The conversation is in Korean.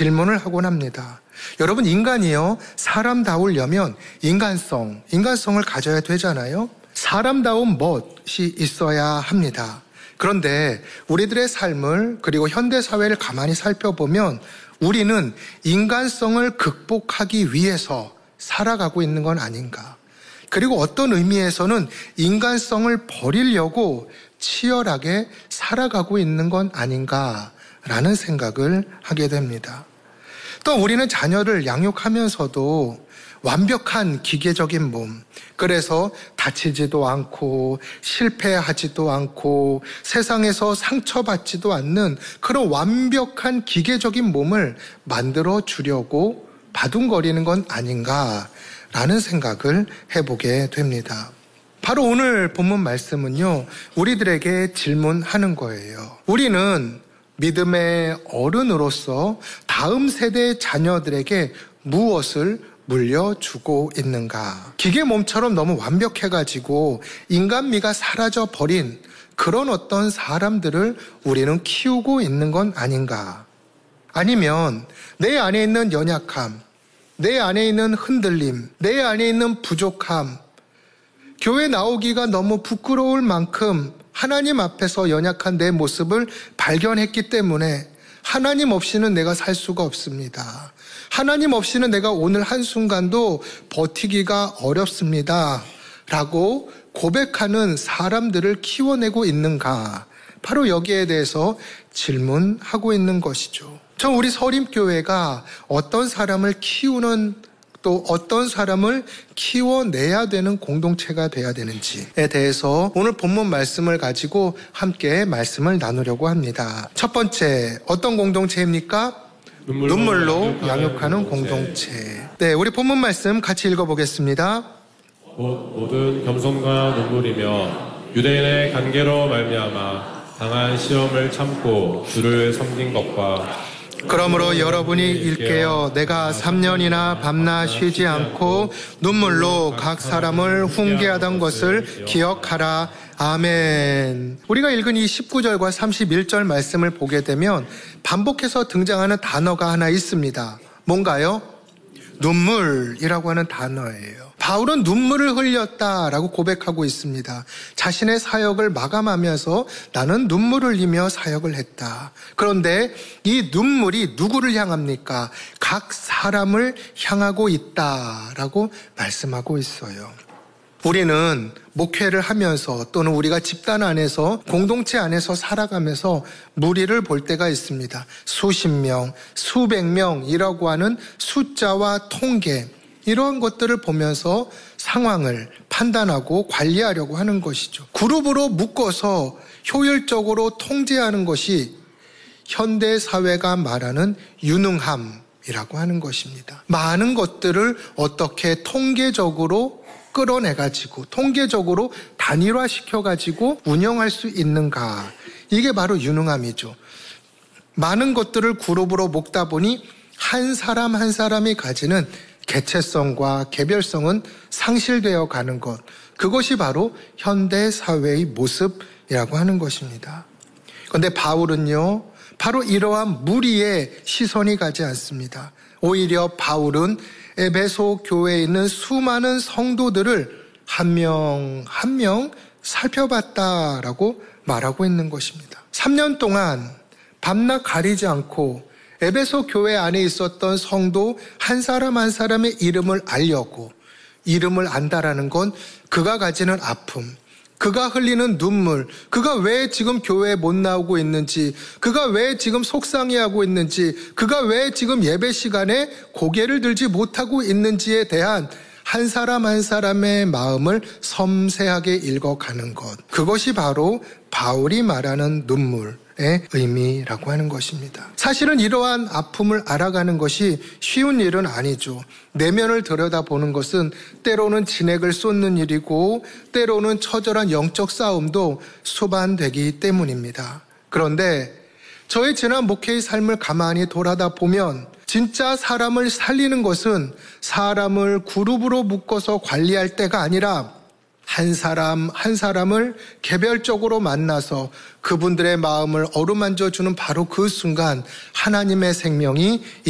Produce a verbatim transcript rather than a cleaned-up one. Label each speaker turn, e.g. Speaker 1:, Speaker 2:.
Speaker 1: 질문을 하곤 합니다. 여러분, 인간이요, 사람다우려면 인간성, 인간성을 가져야 되잖아요. 사람다운 멋이 있어야 합니다. 그런데 우리들의 삶을 그리고 현대사회를 가만히 살펴보면 우리는 인간성을 극복하기 위해서 살아가고 있는 건 아닌가. 그리고 어떤 의미에서는 인간성을 버리려고 치열하게 살아가고 있는 건 아닌가라는 생각을 하게 됩니다. 또 우리는 자녀를 양육하면서도 완벽한 기계적인 몸, 그래서 다치지도 않고 실패하지도 않고 세상에서 상처받지도 않는 그런 완벽한 기계적인 몸을 만들어 주려고 바둥거리는 건 아닌가라는 생각을 해보게 됩니다. 바로 오늘 본문 말씀은요, 우리들에게 질문하는 거예요. 우리는 믿음의 어른으로서 다음 세대의 자녀들에게 무엇을 물려주고 있는가? 기계 몸처럼 너무 완벽해가지고 인간미가 사라져버린 그런 어떤 사람들을 우리는 키우고 있는 건 아닌가? 아니면 내 안에 있는 연약함, 내 안에 있는 흔들림, 내 안에 있는 부족함, 교회 나오기가 너무 부끄러울 만큼 하나님 앞에서 연약한 내 모습을 발견했기 때문에 하나님 없이는 내가 살 수가 없습니다. 하나님 없이는 내가 오늘 한순간도 버티기가 어렵습니다. 라고 고백하는 사람들을 키워내고 있는가? 바로 여기에 대해서 질문하고 있는 것이죠. 저 우리 서림교회가 어떤 사람을 키우는 또 어떤 사람을 키워내야 되는 공동체가 돼야 되는지에 대해서 오늘 본문 말씀을 가지고 함께 말씀을 나누려고 합니다. 첫 번째, 어떤 공동체입니까? 눈물로, 눈물로 양육하는, 양육하는 공동체. 공동체. 네, 우리 본문 말씀 같이 읽어보겠습니다.
Speaker 2: 곧 모든 겸손과 눈물이며 유대인의 관계로 말미암아 당한 시험을 참고 주를 섬긴 것과
Speaker 1: 그러므로 여러분이 일깨어 내가 삼 년이나 밤낮 쉬지 않고 눈물로 각 사람을 훈계하던 것을 기억하라. 아멘. 우리가 읽은 이 십구 절과 삼십일 절 말씀을 보게 되면 반복해서 등장하는 단어가 하나 있습니다. 뭔가요? 눈물이라고 하는 단어예요. 바울은 눈물을 흘렸다라고 고백하고 있습니다. 자신의 사역을 마감하면서 나는 눈물을 흘리며 사역을 했다. 그런데 이 눈물이 누구를 향합니까? 각 사람을 향하고 있다라고 말씀하고 있어요. 우리는 목회를 하면서 또는 우리가 집단 안에서 공동체 안에서 살아가면서 무리를 볼 때가 있습니다. 수십 명, 수백 명이라고 하는 숫자와 통계, 이러한 것들을 보면서 상황을 판단하고 관리하려고 하는 것이죠. 그룹으로 묶어서 효율적으로 통제하는 것이 현대사회가 말하는 유능함이라고 하는 것입니다. 많은 것들을 어떻게 통계적으로 끌어내가지고 통계적으로 단일화시켜가지고 운영할 수 있는가, 이게 바로 유능함이죠. 많은 것들을 그룹으로 묶다 보니 한 사람 한 사람이 가지는 개체성과 개별성은 상실되어 가는 것, 그것이 바로 현대사회의 모습이라고 하는 것입니다. 그런데 바울은요, 바로 이러한 무리의 시선이 가지 않습니다. 오히려 바울은 에베소 교회에 있는 수많은 성도들을 한 명 한 명 살펴봤다라고 말하고 있는 것입니다. 삼 년 동안 밤낮 가리지 않고 에베소 교회 안에 있었던 성도 한 사람 한 사람의 이름을 알려고, 이름을 안다라는 건 그가 가지는 아픔, 그가 흘리는 눈물, 그가 왜 지금 교회에 못 나오고 있는지, 그가 왜 지금 속상해하고 있는지, 그가 왜 지금 예배 시간에 고개를 들지 못하고 있는지에 대한 한 사람 한 사람의 마음을 섬세하게 읽어가는 것, 그것이 바로 바울이 말하는 눈물의 의미라고 하는 것입니다. 사실은 이러한 아픔을 알아가는 것이 쉬운 일은 아니죠. 내면을 들여다보는 것은 때로는 진액을 쏟는 일이고 때로는 처절한 영적 싸움도 수반되기 때문입니다. 그런데 저의 지난 목회의 삶을 가만히 돌아다 보면 진짜 사람을 살리는 것은 사람을 그룹으로 묶어서 관리할 때가 아니라 한 사람 한 사람을 개별적으로 만나서 그분들의 마음을 어루만져 주는 바로 그 순간 하나님의 생명이